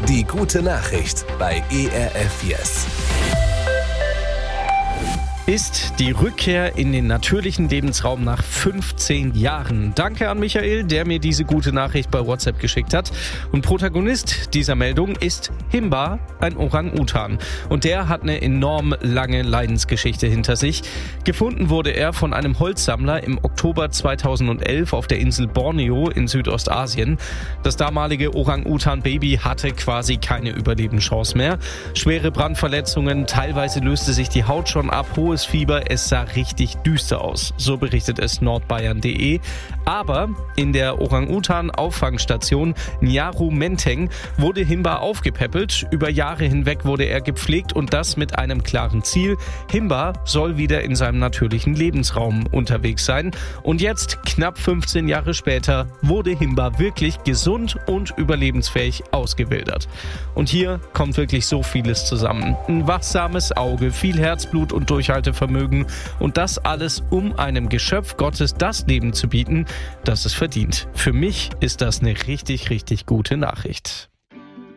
Die gute Nachricht bei ERF Yes. Ist die Rückkehr in den natürlichen Lebensraum nach 15 Jahren. Danke an Michael, der mir diese gute Nachricht bei WhatsApp geschickt hat. Und Protagonist dieser Meldung ist Himba, ein Orang-Utan. Und der hat eine enorm lange Leidensgeschichte hinter sich. Gefunden wurde er von einem Holzsammler im Oktober 2011 auf der Insel Borneo in Südostasien. Das damalige Orang-Utan-Baby hatte quasi keine Überlebenschance mehr. Schwere Brandverletzungen, teilweise löste sich die Haut schon ab, hohes Fieber, es sah richtig düster aus. So berichtet es nordbayern.de. Aber in der Orang-Utan-Auffangstation Nyaru Menteng wurde Himba aufgepäppelt. Über Jahre hinweg wurde er gepflegt und das mit einem klaren Ziel. Himba soll wieder in seinem natürlichen Lebensraum unterwegs sein. Und jetzt, knapp 15 Jahre später, wurde Himba wirklich gesund und überlebensfähig ausgewildert. Und hier kommt wirklich so vieles zusammen. Ein wachsames Auge, viel Herzblut und Durchhaltevermögen und das alles, um einem Geschöpf Gottes das Leben zu bieten, das es verdient. Für mich ist das eine richtig, richtig gute Nachricht.